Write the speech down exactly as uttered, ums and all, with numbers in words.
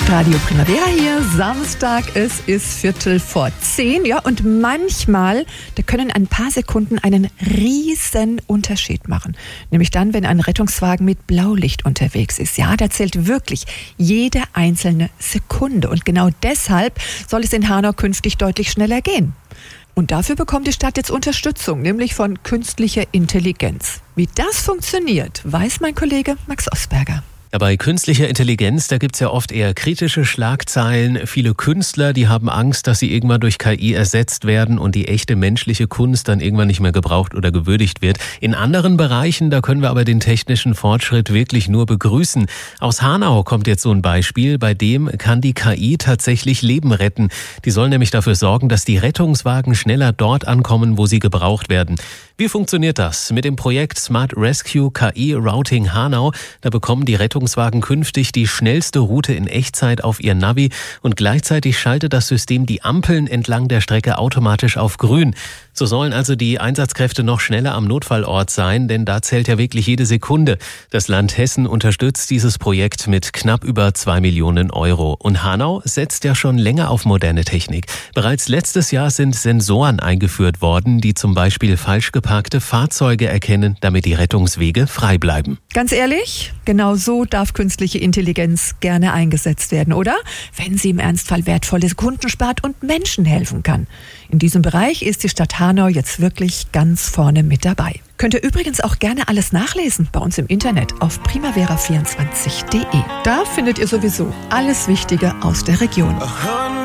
Radio Primavera hier, Samstag, es ist Viertel vor zehn, ja, und manchmal, da können ein paar Sekunden einen riesen Unterschied machen. Nämlich dann, wenn ein Rettungswagen mit Blaulicht unterwegs ist. Ja, da zählt wirklich jede einzelne Sekunde und genau deshalb soll es in Hanau künftig deutlich schneller gehen. Und dafür bekommt die Stadt jetzt Unterstützung, nämlich von künstlicher Intelligenz. Wie das funktioniert, weiß mein Kollege Max Osberger. Ja, bei künstlicher Intelligenz, da gibt's ja oft eher kritische Schlagzeilen. Viele Künstler, die haben Angst, dass sie irgendwann durch K I ersetzt werden und die echte menschliche Kunst dann irgendwann nicht mehr gebraucht oder gewürdigt wird. In anderen Bereichen, da können wir aber den technischen Fortschritt wirklich nur begrüßen. Aus Hanau kommt jetzt so ein Beispiel, bei dem kann die K I tatsächlich Leben retten. Die soll nämlich dafür sorgen, dass die Rettungswagen schneller dort ankommen, wo sie gebraucht werden. Wie funktioniert das? Mit dem Projekt Smart Rescue K I Routing Hanau, da bekommen die Rettungswagen künftig die schnellste Route in Echtzeit auf ihr Navi und gleichzeitig schaltet das System die Ampeln entlang der Strecke automatisch auf grün. So sollen also die Einsatzkräfte noch schneller am Notfallort sein, denn da zählt ja wirklich jede Sekunde. Das Land Hessen unterstützt dieses Projekt mit knapp über zwei Millionen Euro. Und Hanau setzt ja schon länger auf moderne Technik. Bereits letztes Jahr sind Sensoren eingeführt worden, die zum Beispiel falsch geparkte Fahrzeuge erkennen, damit die Rettungswege frei bleiben. Ganz ehrlich, genau so darf künstliche Intelligenz gerne eingesetzt werden, oder? Wenn sie im Ernstfall wertvolle Sekunden spart und Menschen helfen kann. In diesem Bereich ist die Stadt Hanau jetzt wirklich ganz vorne mit dabei. Könnt ihr übrigens auch gerne alles nachlesen bei uns im Internet auf primavera vierundzwanzig punkt de. Da findet ihr sowieso alles Wichtige aus der Region.